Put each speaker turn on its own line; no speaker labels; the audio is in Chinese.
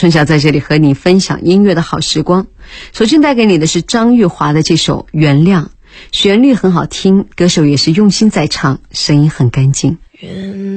春晓在这里和你分享音乐的好时光。首先带给你的是张玉华的这首《原谅》，旋律很好听，歌手也是用心在唱，声音很干净。